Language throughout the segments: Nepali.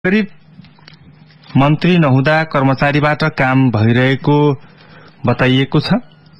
करिब मन्त्री नहुँदा कर्मचारीबाट काम भइरहेको बताइएको छ।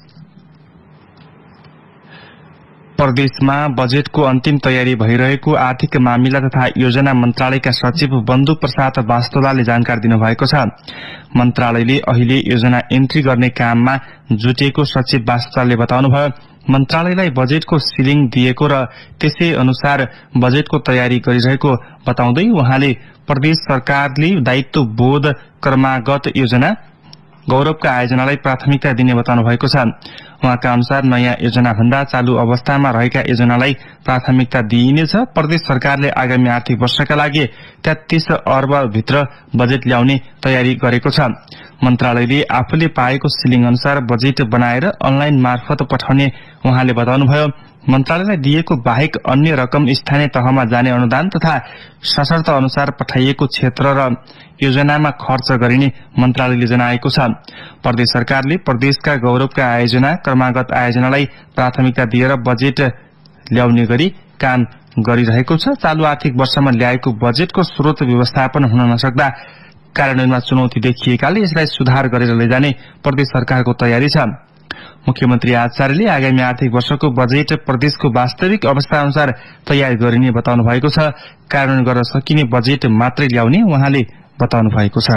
प्रदेशमा बजेटको अन्तिम तयारी भइरहेको आर्थिक मामिला तथा योजना मन्त्रालयका सचिव बन्धु प्रसाद वास्तोलाले जानकारी दिनुभएको छ। मन्त्रालयले अहिले योजना एन्ट्री गर्ने काममा जुटेको सचिव वास्तोलाले बताउनुभयो। मन्त्रालयलाई बजेटको सिलिङ दिएको र त्यसै अनुसार बजेटको तयारी गरिरहेको बताउँदै उहाँले प्रदेश सरकारले दायित्व बोध कर्मागत योजना गौरवका आयोजनालाई प्राथमिकता दिने बताउनु भएको छ। उहाँका अनुसार नयाँ योजना भन्दा चालू अवस्थामा रहेका योजनालाई प्राथमिकता दिइनेछ। प्रदेश सरकारले आगामी आर्थिक वर्षका लागि 33 अर्ब भित्र बजेट ल्याउने तयारी गरेको छ। मन्त्रालयले आफूले पाएको सिलिङ अनुसार बजेट बनाएर अनलाइन मार्फत पठाउने उहाँले बताउनुभयो। मन्त्रालयलाई दिएको बाहेक अन्य रकम स्थानीय तहमा जाने अनुदान तथा सशर्त अनुसार पठाइएको क्षेत्र र योजनामा खर्च गरिने मन्त्रालयले जनाएको छ। प्रदेश सरकारले प्रदेशका गौरवका आयोजना क्रमागत आयोजनालाई प्राथमिकता दिएर बजेट ल्याउने गरी काम गरिरहेको छ। चालू आर्थिक वर्षमा ल्याएको बजेटको स्रोत व्यवस्थापन हुन नसक्दा कार्यान्वयनमा चुनौती देखिएकाले यसलाई सुधार गरेर लैजाने प्रदेश सरकारको तयारी छ। मुख्यमन्त्री आचार्यले आगामी आर्थिक वर्षको बजेट प्रदेशको वास्तविक अवस्था अनुसार तयार गरिने बताउनु भएको छ। कार्यान्वयन गर्न सकिने बजेट मात्रै ल्याउने उहाँले बताउनु भएको छ।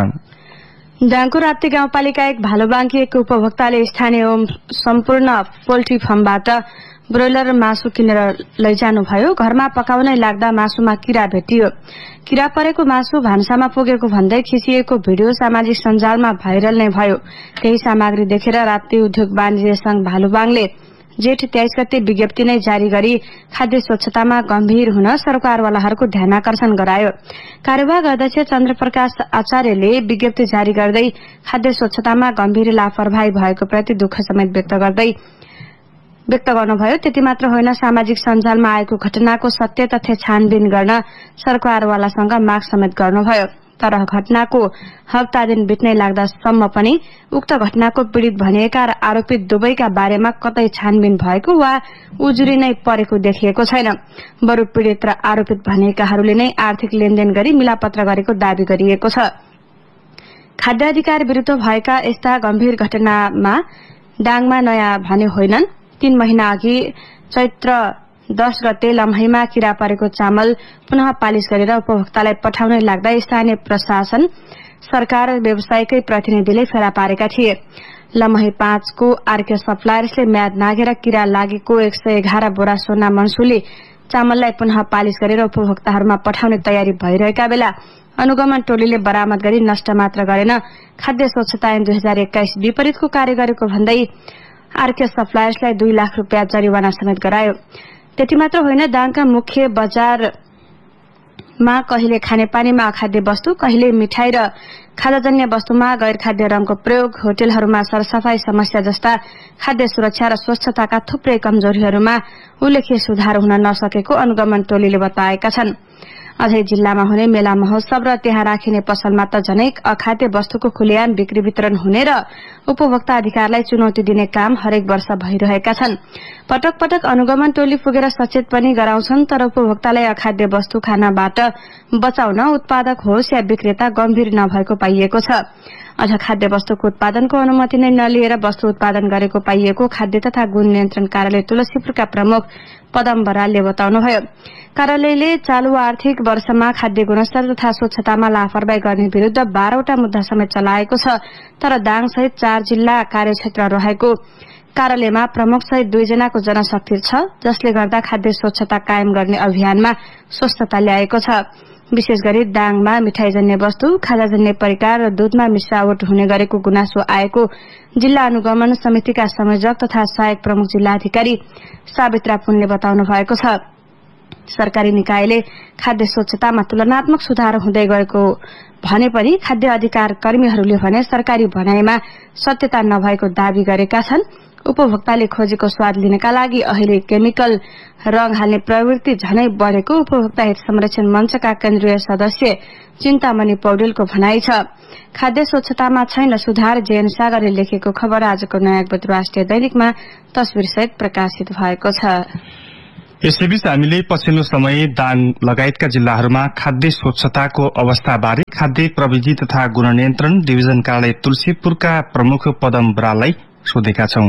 दाङको राप्ती गाउँपालिका 1 भालुबाङ्की 1 उपभोक्ताले स्थानीय एवं सम्पूर्ण पोल्ट्री फार्मबाट ब्रोइलर मासु किनेर लैजानुभयो। घरमा पकाउनै लाग्दा मासुमा किरा भेटियो। किरा परेको मासु भान्सामा पुगेको भन्दै खिचिएको भिडियो सामाजिक सञ्जालमा भाइरल नै भयो। त्यही सामग्री देखेर राप्ती उद्योग वाणिज्य संघ भालुबाङले जेठ 23 गते विज्ञप्ति नै जारी गरी खाद्य स्वच्छतामा गम्भीर हुन सरकारवालाहरूको ध्यानाकर्षण गरायो। कार्यवाहक अध्यक्ष चन्द्रप्रकाश आचार्यले विज्ञप्ति जारी गर्दै खाद्य स्वच्छतामा गम्भीर लापरवाही भएको प्रति दुःख समेत व्यक्त गर्नुभयो। त्यति मात्र होइन, सामाजिक सञ्जालमा आएको घटनाको सत्य तथ्य छानबिन गर्न सरकारवालासँग माग समेत गर्नुभयो। तर घटनाको हप्ता दिन बित्नै लाग्दासम्म पनि उक्त घटनाको पीड़ित भनिएका र आरोपित दुवैका बारेमा कतै छानबिन भएको वा उजुरी नै परेको देखिएको छैन। बरु पीड़ित र आरोपित भनिएकाहरूले नै आर्थिक लेनदेन गरी मिलापत्र गरेको दावी गरिएको छ। खाद्य अधिकार विरुद्ध भएका यस्ता गम्भीर घटनामा डाङमा नयाँ भने होइनन्। 3 महिना अघि चैत्र 10 गते लम्हाईमा किरा परेको चामल पुनः पालिस गरेर उपभोक्तालाई पठाउनै लाग्दा स्थानीय प्रशासन, सरकार र व्यवसायकै प्रतिनिधिले फेला पारेका थिए। लम्हाई 5 को आरके सप्लायर्सले म्याद नागेर किरा लागेको 111 बोरा सोना मनसुली चामललाई पुनः पालिस गरेर उपभोक्ताहरूमा पठाउने तयारी भइरहेका बेला अनुगमन टोलीले बरामद गरी नष्ट मात्र गरेन, खाद्य स्वच्छता ऐन 2021 विपरीतको कार्य गरेको भन्दै आरके सप्लायर्सलाई 2 लाख रुपियाँ जरिवाना समेत गरायो। त्यति मात्र होइन, दाङका मुख्य बजारमा कहिले खानेपानीमा अखाद्य वस्तु, कहिले मिठाई र खाजाजन्य वस्तुमा गैर खाद्य रंगको प्रयोग, होटलहरूमा सरसफाई समस्या जस्ता खाद्य सुरक्षा र स्वच्छताका थुप्रै कमजोरीहरूमा उल्लेख्य सुधार हुन नसकेको अनुगमन टोलीले बताएका छन्। अझै जिल्लामा हुने मेला महोत्सव र त्यहाँ राखिने पसलमा त झनै अखाद्य वस्तुको खुलेआम बिक्री वितरण हुने र उपभोक्ता अधिकारलाई चुनौती दिने काम हरेक वर्ष भइरहेका छन्। पटक पटक अनुगमन टोली पुगेर सचेत पनि गराउँछन्, तर उपभोक्तालाई अखाद्य वस्तु खानाबाट बचाउन उत्पादक होस् या विक्रेता गम्भीर नभएको पाइएको छ। अझ खाद्य वस्तुको उत्पादनको अनुमति नै नलिएर वस्तु उत्पादन गरेको पाइएको खाद्य तथा गुण नियन्त्रण कार्यालय तुलसीपुरका प्रमुख पदम बरालले बताउनुभयो। कार्यालयले चालू आर्थिक वर्षमा खाद्य गुणस्तर तथा स्वच्छतामा लापरवाही गर्ने विरूद्ध 12वटा मुद्दा समेत चलाएको छ। तर दाङ सहित 4 जिल्ला कार्यक्षेत्र रहेको कार्यालयमा प्रमुख सहित 2 जनाको जनशक्ति छ, जसले गर्दा खाद्य स्वच्छता कायम गर्ने अभियानमा स्वस्थता ल्याएको छ। विशेष गरी दाङमा मिठाईजन्य वस्तु, खाजाजन्य परिकार र दूधमा मिसावट हुने गरेको गुनासो आएको जिल्ला अनुगमन समितिका संयोजक तथा सहायक प्रमुख जिल्लाधिकारी सावित्रा पुनले बताउनु भएको छ। सरकारी निकायले खाद्य स्वच्छतामा तुलनात्मक सुधार हुँदै गएको भने पनि खाद्य अधिकार कर्मीहरूले भने सरकारी भनाईमा सत्यता नभएको दावी गरेका छन्। उपभोक्ताले खोजेको स्वाद लिनका लागि अहिले केमिकल रंग हाल्ने प्रवृत्ति झनै बढेको उपभोक्ता हित संरक्षण मञ्चका केन्द्रीय सदस्य चिन्तामणि पौडेलको भनाई छ। खाद्य स्वच्छतामा छैन सुधार, जेएन सागरले लेखेको खबर आजको नयाँ राष्ट्रिय दैनिकमा तस्बिरसहित प्रकाशित भएको छ। यसैबीच हामीले पछिल्लो समय दाङ लगायतका जिल्लाहरूमा खाद्य स्वच्छताको अवस्थाबारे खाद्य प्रविधि तथा गुणनियन्त्रण डिभिजन कार्यालय तुलसीपुरका प्रमुख पदम बराललाई सोधेका छौं।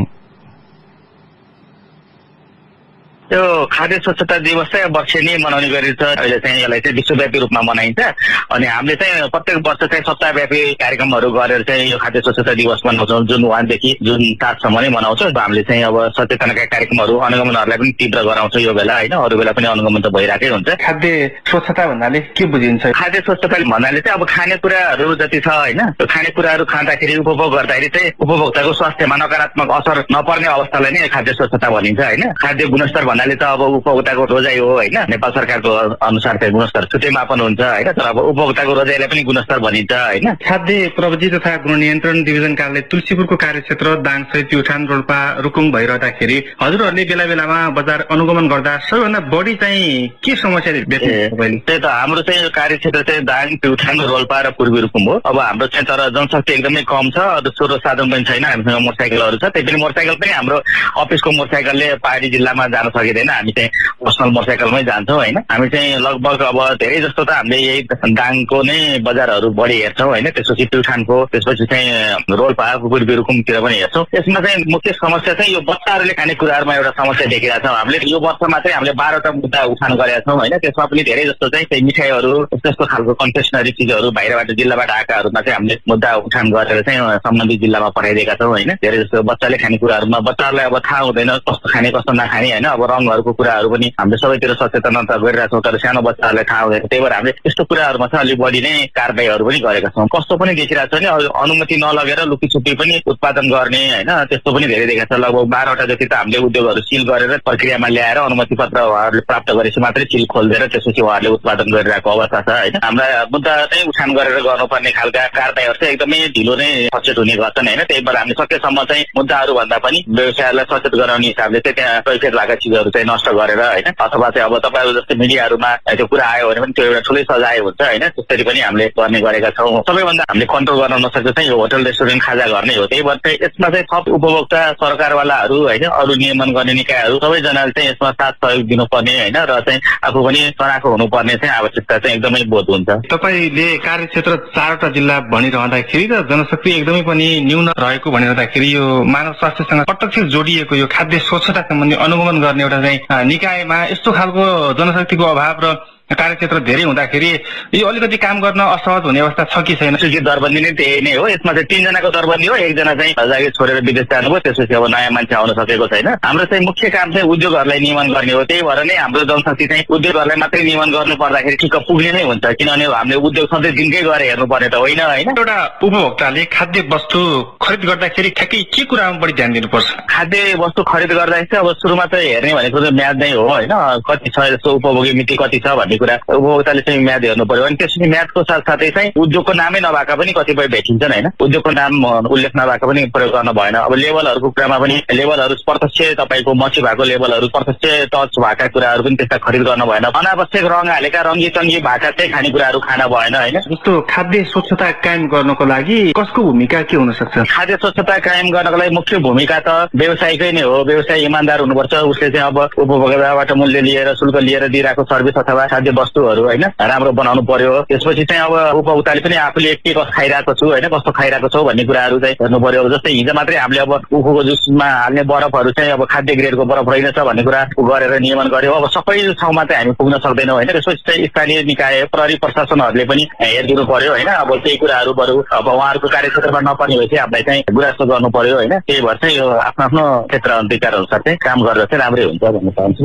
यो खाद्य स्वच्छता दिवस चाहिँ वर्षेनी मनाउने गरिन्छ। अहिले चाहिँ यसलाई चाहिँ विश्वव्यापी रूपमा मनाइन्छ अनि हामीले चाहिँ प्रत्येक वर्ष चाहिँ सप्ताहव्यापी कार्यक्रमहरू गरेर चाहिँ यो खाद्य स्वच्छता दिवस मनाउँछौँ, जुन 1 देखि जुन 7 सम्म नै मनाउँछौँ। हामीले चाहिँ अब सचेतनाका कार्यक्रमहरू अनुगमनहरूलाई पनि तीव्र गराउँछौँ यो बेला होइन, अरू बेला पनि अनुगमन त भइरहेकै हुन्छ। खाद्य स्वच्छता भन्नाले के बुझिन्छ? खाद्य स्वच्छता भन्नाले चाहिँ अब खानेकुराहरू जति छ होइन, त्यो खानेकुराहरू खाँदाखेरि उपभोग गर्दाखेरि चाहिँ उपभोक्ताको स्वास्थ्यमा नकारात्मक असर नपर्ने अवस्थालाई नै खाद्य स्वच्छता भनिन्छ होइन। खाद्य गुणस्तर भन्नाले त अब उपभोक्ताको रोजाइ हो होइन, नेपाल सरकारको अनुसार चाहिँ गुणस्तर छुट्टै मापन हुन्छ होइन, तर अब उपभोक्ताको रोजाइलाई पनि गुणस्तर भनिन्छ होइन। खाद्य प्रविधि तथा गुणनियन्त्रण डिभिजन कार्यालय तुलसीपुरको कार्यक्षेत्र दाङसहित प्युठान रोल्पा रुकुम भइरहँदाखेरि हजुरहरूले बेला बेलामा बजार अनुगमन गर्दा सबैभन्दा बढी चाहिँ के समस्याले भेट्नुहुन्छ? त्यही त हाम्रो चाहिँ यो कार्यक्षेत्र चाहिँ दाङ प्युठान रोल्पा र पूर्वी रुकुम हो। अब हाम्रो चाहिँ तर जनशक्ति एकदमै कम छ, स्रोत साधन पनि छैन, हामीसँग मोटरसाइकलहरू छ। त्यही पनि मोटरसाइकल पनि हाम्रो अफिसको मोटरसाइकलले पहाडी जिल्लामा जान सकिँदैन, हामी चाहिँ पर्सनल मोटरसाइकलमै जान्छौँ होइन। हामी चाहिँ लगभग अब धेरै जस्तो त हामीले यही दाङको नै बजारहरू बढी हेर्छौँ होइन, त्यसपछि प्युठानको, त्यसपछि चाहिँ रोल्पा पूर्वी रुकुमतिर पनि हेर्छौँ। यसमा चाहिँ मुख्य समस्या चाहिँ यो बच्चाहरूले खाने कुराहरूमा एउटा समस्या देखिरहेका छौँ। हामीले यो वर्षमा चाहिँ हामीले 12वटा मुद्दा उठान गरेका छौँ होइन। त्यसमा पनि धेरै जस्तो चाहिँ मिठाईहरू त्यस्तो खालको कन्फेक्सनरी चिजहरू बाहिरबाट जिल्लाबाट आएकाहरूमा चाहिँ हामीले मुद्दा उठान गरेर चाहिँ सम्बन्धित जिल्लामा पठाइदिएका छौँ होइन। धेरै जस्तो बच्चाले खाने कुराहरूमा बच्चाहरूलाई अब थाहा हुँदैन कस्तो खाने कस्तो नखाने होइन। अब रङहरूको कुराहरू पनि हामीले सबैतिर सचेतनता गरिरहेका छौँ, तर सानो बच्चाहरूलाई थाहा हुँदैन। त्यही भएर हामीले यस्तो कुराहरूमा चाहिँ अलिक बढी नै कारबाहीहरू पनि गरेका छौँ। कस्तो पनि देखिरहेको छ नि, अनुमति नलगेर लुकीछुपी पनि उत्पादन गर्ने होइन, त्यस्तो पनि धेरै देखाएको छ। लगभग 12वटा जति त हामीले उद्योगहरू सिल गरेर प्रक्रियामा ल्याएर अनुमति पत्र उहाँहरूले प्राप्त गरेपछि मात्रै सिल खोलिदिएर त्यसपछि उहाँहरूले उत्पादन गरिरहेको अवस्था छ होइन। हाम्रा मुद्दा चाहिँ उठान गरेर गर्नुपर्ने खालका कारबाहीहरू चाहिँ एकदमै ढिलो नै सचेत हुने गर्छन् होइन। त्यही भएर हामी सकेसम्म चाहिँ मुद्दाहरू भन्दा पनि व्यवसायलाई सचेत गराउने हिसाबले चाहिँ त्यहाँ कैफियत भएका चिजहरू चाहिँ नष्ट गरेर होइन, अथवा चाहिँ अब तपाईँहरू जस्तै मिडियाहरूमा त्यो कुरा आयो भने पनि त्यो एउटा ठुलै सजाय हुन्छ होइन। त्यसरी पनि हामीले गर्ने गरेका छौँ। सबैभन्दा हामीले कन्ट्रोल गर्न नसकेको चाहिँ यो होटल रेस्टुरेन्ट खाजा गर्ने हो। त्यही भएर चाहिँ यसमा चाहिँ थप उपभोक्ता सरकारवालाहरू होइन, अरू नियमन गर्ने निकायहरू सबैजनाले चाहिँ यसमा साथ सहयोग दिनुपर्ने होइन, र चाहिँ आफू पनि तनाखो हुनुपर्ने चाहिँ आवश्यकता चाहिँ एकदमै बोध हुन्छ। तपाईँले कार्यक्षेत्र 4वटा जिल्ला भनिरहँदाखेरि र जनशक्ति एकदमै पनि न्यून रहेको भनिरहँदाखेरि यो मानव स्वास्थ्यसँग प्रत्यक्ष जोडिएको यो खाद्य स्वच्छता सम्बन्धी अनुगमन गर्ने एउटा चाहिँ निकायमा यस्तो खालको जनशक्तिको अभाव र कार्यक्षेत्र धेरै हुँदाखेरि यो अलिकति काम गर्न असहज हुने अवस्था छ कि छैन? दरबन्दी नै त्यही नै हो। यसमा चाहिँ 3 जनाको दरबन्दी हो, 1 जना चाहिँ जागिर छोडेर विदेश जानुभयो, त्यसपछि अब नयाँ मान्छे आउन सकेको छैन। हाम्रो चाहिँ मुख्य काम चाहिँ उद्योगहरूलाई नियमन गर्ने हो। त्यही भएर नै हाम्रो जनशक्ति चाहिँ उद्योगहरूलाई मात्रै नियमन गर्नु पर्दाखेरि ठिक्क पुग्ने नै हुन्छ, किनभने हामीले उद्योग सधैँ दिनकै गएर हेर्नुपर्ने त होइन होइन। एउटा उपभोक्ताले खाद्य वस्तु खरिद गर्दाखेरि ठ्याक्कै के कुरामा बढी ध्यान दिनुपर्छ? खाद्य वस्तु खरिद गर्दाखेरि चाहिँ अब सुरुमा चाहिँ हेर्ने भनेको चाहिँ म्याद नै हो होइन, कति छ यसको उपभोग्य मिति कति छ भन्ने कुरा उपभोक्ताले चाहिँ म्याद हेर्नु पर्यो। अनि त्यसपछि म्यादको साथसाथै चाहिँ उद्योगको नामै नभएका पनि कतिपय भेटिन्छन् होइन, उद्योगको नाम उल्लेख नभएको पनि प्रयोग गर्न भएन। अब लेबलहरूको कुरामा पनि लेबलहरू प्रत्यक्ष तपाईँको मसी भएको लेबलहरू प्रत्यक्ष टच भएका कुराहरू पनि त्यस्ता खरिद गर्न भएन। अनावश्यक रङ हालेका रङ्गी चङ्गी भएका चाहिँ खानेकुराहरू खान भएन होइन। जस्तो खाद्य स्वच्छता कायम गर्नको लागि कसको भूमिका के हुन सक्छ? खाद्य स्वच्छता कायम गर्नको लागि मुख्य भूमिका त व्यवसायिकै नै हो। व्यवसाय इमान्दार हुनुपर्छ, उसले चाहिँ अब उपभोक्ताबाट मूल्य लिएर शुल्क लिएर दिइरहेको सर्भिस अथवा खाद्य वस्तुहरू होइन राम्रो बनाउनु पर्यो। त्यसपछि चाहिँ अब उपभोक्ताले पनि आफूले के कस्तो खाइरहेको छु होइन, कस्तो खाइरहेको छौ भन्ने कुराहरू चाहिँ हेर्नु पर्यो। जस्तै हिजो मात्रै हामीले अब उखुको जुसमा हाल्ने बरफहरू चाहिँ अब खाद्य ग्रेडको बरफ रहेनछ भन्ने कुरा गरेर नियमन गर्यो। अब सबै ठाउँमा चाहिँ हामी पुग्न सक्दैनौँ होइन। त्यसपछि चाहिँ स्थानीय निकाय प्रहरी प्रशासनहरूले पनि हेरिदिनु पर्यो होइन। अब त्यही कुराहरू बरु अब उहाँहरूको कार्यक्षेत्रमा नपर्ने भएपछि हामीलाई चाहिँ गुनासो गर्नु पर्यो होइन। त्यही भएर चाहिँ यो आफ्नो आफ्नो क्षेत्र अधिकार अनुसार चाहिँ काम गर्दा चाहिँ राम्रै हुन्छ भन्न चाहन्छु।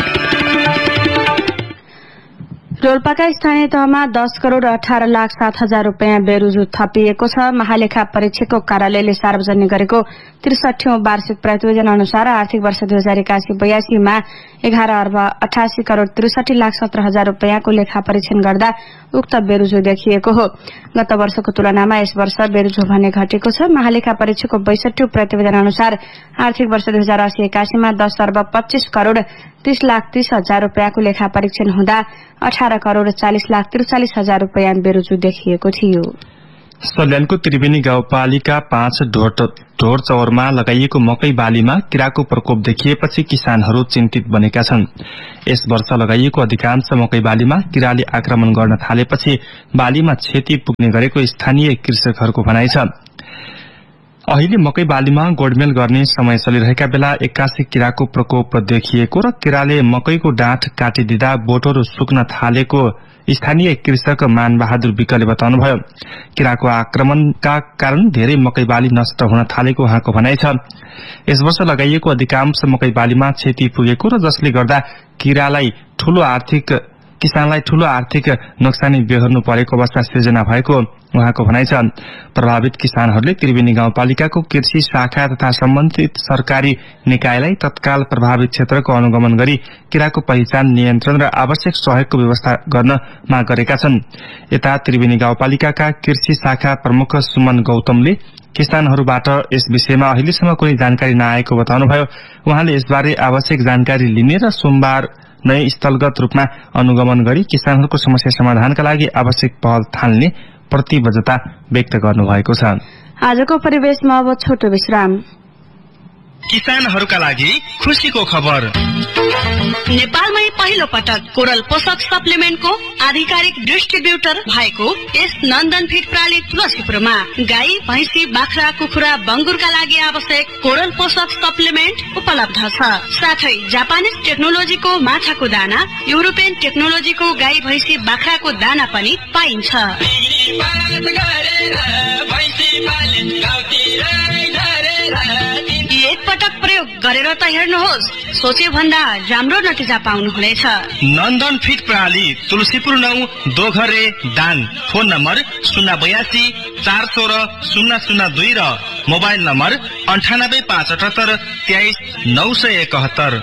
रोल्पाका स्थानीय तहमा 10,18,07,000 रुपियाँ बेरुजु थपिएको छ। महालेखा परीक्षकको कार्यालयले सार्वजनिक गरेको 63औं वार्षिक प्रतिवेदन अनुसार आर्थिक वर्ष 2081-82 मा 11,88,63,17,000 रुपियाँको लेखा परीक्षण गर्दा उक्त बेरुजु देखिएको हो। गत वर्षको तुलनामा यस वर्ष बेरुजु भने घटेको छ। महालेखा परीक्षकको 62औं प्रतिवेदन अनुसार आर्थिक वर्ष 2080-81 मा 10,25,30,30,30,000 रुपियाँको लेखा परीक्षण हुँदा 18,40,43,000 रुपियाँ बेरुजु देखिएको थियो। सल्यानको त्रिवेणी गाउँपालिका 5 ढोर चौरमा लगाइएको मकै बालीमा किराको प्रकोप देखिएपछि किसानहरू चिन्तित बनेका छन्। यस वर्ष लगाइएको अधिकांश मकै बालीमा किराले आक्रमण गर्न थालेपछि बालीमा क्षति पुग्ने गरेको स्थानीय कृषकहरूको भनाइ छ। अहिले मकै बालीमा गोडमेल गर्ने समय चलिरहेका बेला 81 किराको प्रकोप देखिएको र किराले मकैको डाँठ काटिदिँदा बोटहरू सुक्न थालेको स्थानीय कृषक मानबहादुर विकले बताउनुभयो। किराको आक्रमणका कारण धेरै मकै बाली नष्ट हुन थालेको उहाँको भनाइ छ। यस वर्ष लगाइएको अधिकांश मकै बालीमा क्षति पुगेको र जसले गर्दा किसानलाई ठूलो आर्थिक नोक्सानी बेहोर्नु परेको अवस्था सृजना भएको उहाँको भनाइ छ। प्रभावित किसानहरूले त्रिवेणी गाउँपालिकाको कृषि शाखा तथा सम्बन्धित सरकारी निकायलाई तत्काल प्रभावित क्षेत्रको अनुगमन गरी किराको पहिचान, नियन्त्रण र आवश्यक सहयोगको व्यवस्था गर्न माग गरेका छन्। यता त्रिवेणी गाउँपालिकाका कृषि शाखा प्रमुख सुमन गौतमले किसानहरूबाट यस विषयमा अहिलेसम्म कुनै जानकारी नआएको बताउनुभयो। उहाँले यसबारे आवश्यक जानकारी लिने र सोमबार नै स्थलगत रूपमा अनुगमन गरी किसानहरूको समस्या समाधानका लागि आवश्यक पहल थाल्ने प्रतिबद्धता व्यक्त गर्नुभएको छ। आजको परिवेशमा अब छोटो विश्राम। किसानहरूका लागि खुशीको खबर। नेपालमै पहिलो पटक कोरल पोषक सप्लिमेन्टको आधिकारिक डिस्ट्रिब्युटर भएको यस नन्दन फिड प्रणाली तुलसीपुरमा गाई, भैँसी, बाख्रा, कुखुरा, बङ्गुरका लागि आवश्यक कोरल पोषक सप्लिमेन्ट उपलब्ध छ। साथै जापानिज टेक्नोलोजीको माछाको दाना, युरोपियन टेक्नोलोजीको गाई, भैँसी, बाख्राको दाना पनि पाइन्छ। एक पटक प्रयोग गरेर त हेर्नुहोस्, सोचे भन्दा राम्रो नतिजा पाउनुहुनेछ। नन्दन फिड प्रणाली तुलसीपुर 9 दोघरे दाङ। फोन नम्बर 082 416 002 र मोबाइल नम्बर 98 578 23 971।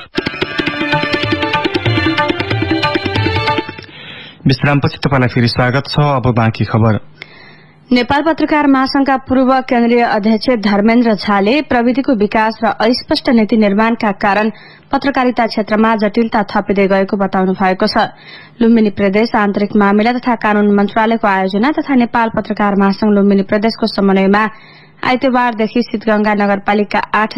विश्रामपछि तपाईलाई फेरि स्वागत छ। अब बाँकी खबर। नेपाल पत्रकार महासंघका पूर्व केन्द्रीय अध्यक्ष धर्मेन्द्र झाले प्रविधिको विकास र अस्पष्ट नीति निर्माणका कारण पत्रकारिता क्षेत्रमा जटिलता थपिँदै गएको बताउनु भएको छ। लुम्बिनी प्रदेश आन्तरिक मामिला तथा कानून मन्त्रालयको आयोजना तथा नेपाल पत्रकार महासंघ लुम्बिनी प्रदेशको समन्वयमा आइतबारदेखि शीतगंगा नगरपालिका 8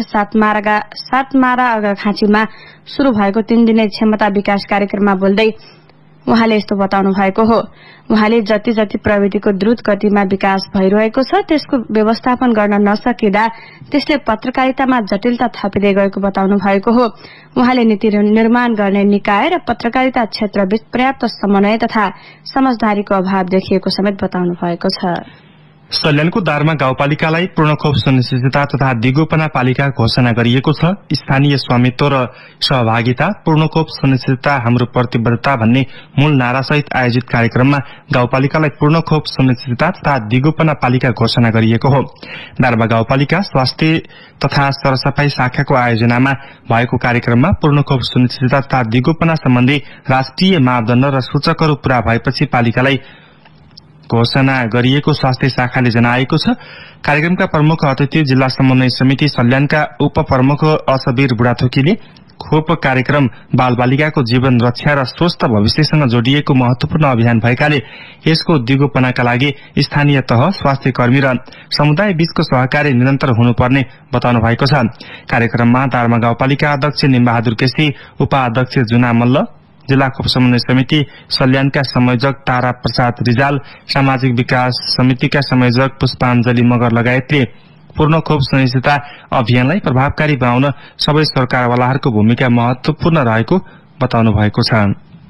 सातमारा अगरखाँचीमा शुरू भएको 3 दिने क्षमता विकास कार्यक्रममा बोल्दै उहाँले यस्तो बताउनु भएको हो। उहाँले जति जति प्रविधिको द्रुत गतिमा विकास भइरहेको छ त्यसको व्यवस्थापन गर्न नसकिँदा त्यसले पत्रकारितामा जटिलता थपिँदै गएको बताउनु भएको हो। उहाँले नीति निर्माण गर्ने निकाय र पत्रकारिता क्षेत्रबीच पर्याप्त समन्वय तथा समझदारीको अभाव देखिएको समेत बताउनु भएको छ। सल्यानको दारमा गाउँपालिकालाई पूर्णखोप सुनिश्चितता तथा दिगोपना पालिका घोषणा गरिएको छ। स्थानीय स्वामित्व र सहभागिता, पूर्णखोप सुनिश्चितता हाम्रो प्रतिबद्धता भन्ने मूल नारासहित आयोजित कार्यक्रममा गाउँपालिकालाई पूर्णखोप सुनिश्चितता तथा दिगोपना पालिका घोषणा गरिएको हो। दारमा गाउँपालिका स्वास्थ्य तथा सरसफाई शाखाको आयोजनामा भएको कार्यक्रममा पूर्णखोप सुनिश्चितता तथा दिगोपना सम्बन्धी राष्ट्रिय मापदण्ड र सूचकहरू पूरा भएपछि पालिकालाई घोषणा गरिएको स्वास्थ्य शाखाले जनाएको छ। कार्यक्रमका प्रमुख अतिथि जिल्ला समन्वय समिति सल्यानका उपप्रमुख असबीर बुढाथोकीले खोप कार्यक्रम बालबालिकाको जीवन रक्षा र स्वस्थ भविष्यसँग जोडिएको महत्वपूर्ण अभियान भएकाले यसको दिगोपनाका लागि स्थानीय तह, स्वास्थ्य कर्मी र समुदाय बीचको सहकार्य निरन्तर हुनुपर्ने बताउनु भएको छ। कार्यक्रममा दारमा गाउँपालिका अध्यक्ष निमबहादुर केसी, उपाध्यक्ष जुना मल्ल, जिल्ला खोप समन्वय समिति सल्यानका संयोजक तारा प्रसाद रिजाल, सामाजिक विकास समितिका संयोजक पुष्पाञ्जली मगर लगायतले पूर्ण खोप सुनिश्चितता अभियानलाई प्रभावकारी बनाउन सबै सरकारवालाहरूको भूमिका महत्वपूर्ण रहेको बताउनु भएको छ।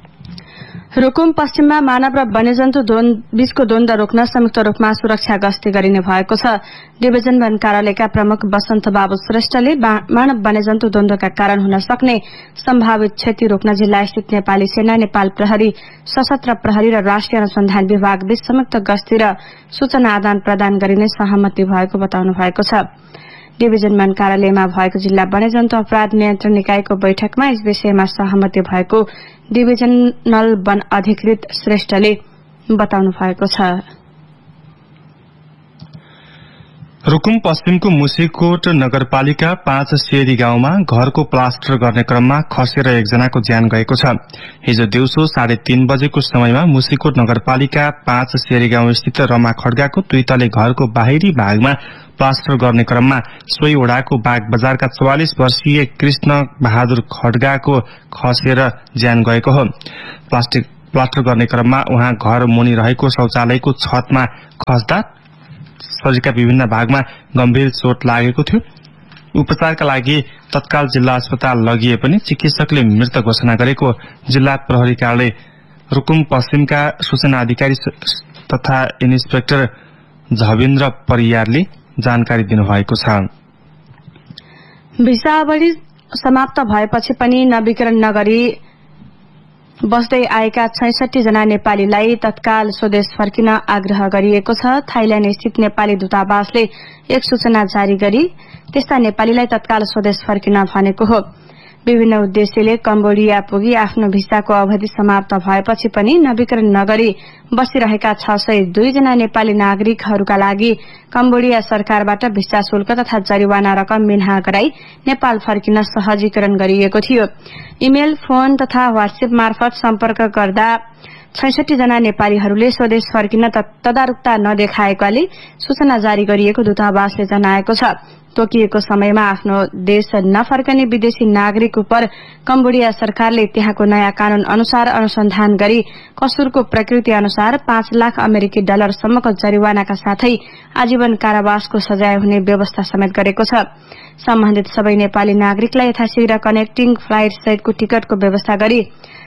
रुकुम पश्चिममा मानव र वन्यजन्तु बीचको द्वन्द रोक्न संयुक्त रूपमा सुरक्षा गस्ती गरिने भएको छ। डिभिजन वन कार्यालयका प्रमुख वसन्त बाबु श्रेष्ठले मानव वन्यजन्तु द्वन्द्वका कारण हुन सक्ने सम्भावित क्षति रोक्न जिल्ला स्थित नेपाली सेना, नेपाल प्रहरी, सशस्त्र प्रहरी र राष्ट्रिय अनुसन्धान विभाग बीच संयुक्त गस्ती र सूचना आदान प्रदान गरिने सहमति भएको बताउनु भएको छ। डिभिजन वन कार्यालयमा भएको जिल्ला वन्यजन्तु अपराध नियन्त्रण निकायको बैठकमा यस विषयमा सहमति भएको डिभिजनल वन अधिकृत श्रेष्ठले बताउनु भएको छ। रुकुम पश्चिमको मुसीकोट नगरपालिका 5 सेरी गाउँमा घरको प्लास्टर गर्ने क्रममा खसेर एकजनाको ज्यान गएको छ। हिजो दिउँसो 3:30 बजेको समयमा मुसीकोट नगरपालिका 5 सेरी गाउँ स्थित रमा खड्गाको 2 तले घरको बाहिरी भागमा प्लास्टर गर्ने क्रममा सोही वडाको बाग बजारका 44 वर्षीय कृष्ण बहादुर खड्गाको खसेर ज्यान गएको हो। प्लास्टर गर्ने क्रममा उहाँ घर मुनि रहेको शौचालयको छतमा खस्दा शरीरका विभिन्न भागमा गम्भीर चोट लागेको थियो। उपचारका लागि तत्काल जिल्ला अस्पताल लगिए पनि चिकित्सकले मृत घोषणा गरेको जिल्ला प्रहरी कार्यालय रुकुम पश्चिमका सूचना अधिकारी तथा इन्सपेक्टर झविन्द्र परियारले जानकारी दिनुभएको छ। भिसावरी समाप्त भएपछि पनि नवीकरण नगरी बस्दै आएका 66 जना नेपालीलाई तत्काल स्वदेश फर्किन आग्रह गरिएको छ। थाइल्याण्ड स्थित नेपाली दूतावासले एक सूचना जारी गरी त्यस्ता नेपालीलाई तत्काल स्वदेश फर्किन भनेको हो। विभिन्न उद्देश्यले कम्बोडिया पुगी आफ्नो भिसाको अवधि समाप्त भएपछि पनि नवीकरण नगरी बसिरहेका 602 जना नेपाली नागरिकहरूका लागि कम्बोडिया सरकारबाट भिसा शुल्क तथा जरिवाना रकम मिन्हा गराई नेपाल फर्किन सहजीकरण गरिएको थियो। इमेल, फोन तथा व्हाट्सएप मार्फत सम्पर्क गर्दा 66 जना नेपालीहरूले स्वदेश फर्किन तदारुकता नदेखाएकाले सूचना जारी गरिएको दूतावासले जनाएको छ। तोकिएको समयमा आफ्नो देश नफर्कने विदेशी नागरिक उप कम्बोडिया सरकारले त्यहाँको नयाँ कानून अनुसार अनुसन्धान गरी कसुरको प्रकृति अनुसार 5 लाख अमेरिकी डलर सम्मको जरिवानाका साथै आजीवन कारावासको सजाय हुने व्यवस्था समेत गरेको छ। सम्बन्धित सबै नेपाली नागरिकलाई यथाशीघ्र कनेक्टिङ फ्लाइट सहितको टिकटको व्यवस्था गरी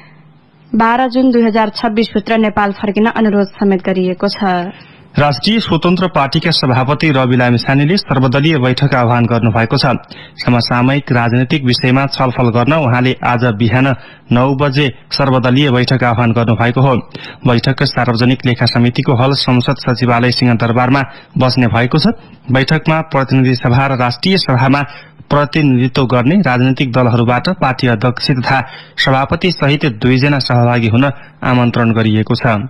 12 जुन 2026 भित्र नेपाल फर्किन अनुरोध समेत गरिएको छ। राष्ट्रिय स्वतन्त्र पार्टीका सभापति रवि लामिछानेले सर्वदलीय बैठक आह्वान गर्नुभएको छ। समसामयिक राजनैतिक विषयमा छलफल गर्न उहाँले आज बिहान 9 बजे सर्वदलीय बैठक आह्वान गर्नुभएको हो। बैठक सार्वजनिक लेखा समितिको हल संसद सचिवालय सिंहदरबारमा बस्ने भएको छ। बैठकमा प्रतिनिधि सभा र राष्ट्रिय सभामा प्रतिनिधित्व गर्ने राजनैतिक दलहरूबाट पार्टी अध्यक्ष तथा सभापति सहित 2 जना सहभागी हुन आमन्त्रण गरिएको छ।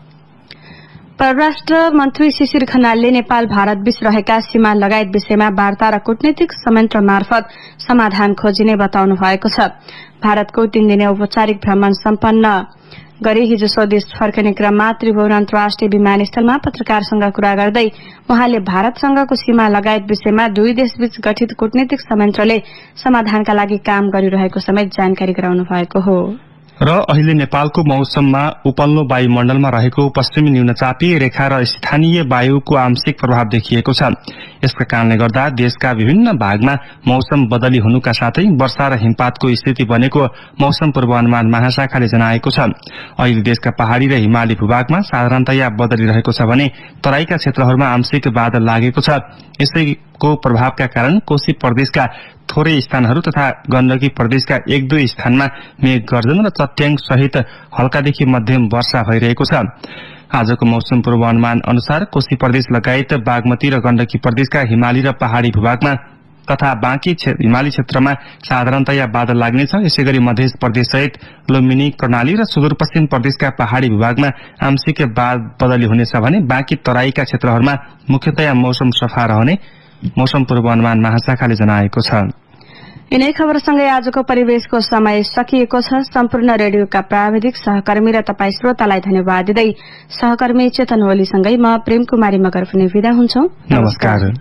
परराष्ट्र मन्त्री शिशिर खनालले नेपाल भारत बीच रहेका सीमा लगायत विषयमा वार्ता र कूटनीतिक संयन्त्र मार्फत समाधान खोजिने बताउनु भएको छ। भारतको 3 दिने औपचारिक भ्रमण सम्पन्न गरी हिजो स्वदेश फर्कने क्रममा त्रिभुवन अन्तर्राष्ट्रिय विमानस्थलमा पत्रकारसँग कुरा गर्दै उहाँले भारतसँगको सीमा लगायत विषयमा 2 देशबीच गठित कूटनीतिक संयन्त्रले समाधानका लागि काम गरिरहेको समेत जानकारी गराउनु भएको हो। र अहिले नेपालको मौसममा उपल्लो वायुमण्डलमा रहेको पश्चिमी न्यूनचापीय रेखा र स्थानीय वायुको आंशिक प्रभाव देखिएको छ। यसका कारणले गर्दा देशका विभिन्न भागमा मौसम बदली हुनुका साथै वर्षा र हिमपातको स्थिति बनेको मौसम पूर्वानुमान महाशाखाले जनाएको छ। अहिले देशका पहाड़ी र हिमाली भूभागमा साधारणतया बदली रहेको छ भने तराईका क्षेत्रहरूमा आंशिक बादल लागेको छ। यसैको प्रभावका कारण कोशी प्रदेशका थोरै स्थानहरू तथा गण्डकी प्रदेशका 1-2 स्थानमा मेघ गर्जन र चट्याङ सहित हल्कादेखि मध्यम वर्षा भइरहेको छ। आजको मौसम पूर्वानुमान अनुसार कोशी प्रदेश लगायत बागमती र गण्डकी प्रदेशका हिमाली र पहाड़ी भूभागमा तथा बाँकी हिमाली क्षेत्रमा साधारणतया बादल लाग्नेछ। यसैगरी मध्य प्रदेश सहित लुम्बिनी, कर्णाली र सुदूरपश्चिम प्रदेशका पहाड़ी भूभागमा आंशिक बदली हुनेछ भने बाँकी तराईका क्षेत्रहरूमा मुख्यतया मौसम सफा रहने मौसम पूर्वानुमान महाशाखाले जनाएको छ। यिनै खबरसँगै आजको परिवेशको समय सकिएको छ। सम्पूर्ण रेडियोका प्राविधिक सहकर्मी र तपाई श्रोतालाई धन्यवाद दिँदै सहकर्मी चेतन ओलीसँगै म प्रेम कुमारी मगर पनि विदा हुन्छौं। नमस्कार।